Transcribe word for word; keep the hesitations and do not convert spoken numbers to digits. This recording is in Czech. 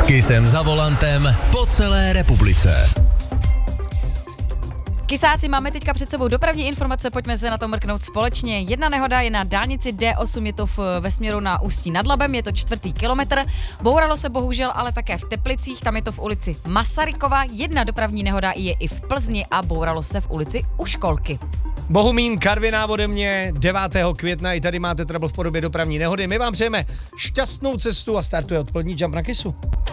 Kysem za volantem po celé republice. Kysáci, máme teďka před sebou dopravní informace, pojďme se na to mrknout společně. Jedna nehoda je na dálnici D osm, je to v, ve směru na Ústí nad Labem, je to čtvrtý kilometr. Bouralo se bohužel ale také v Teplicích, tam je to v ulici Masarykova. Jedna dopravní nehoda je i v Plzni a bouralo se v ulici U školky. Bohumín Karviná ode mě, devátého května, i tady máte trouble v podobě dopravní nehody. My vám přejeme šťastnou cestu a startuje odpolední Jump na Kysu.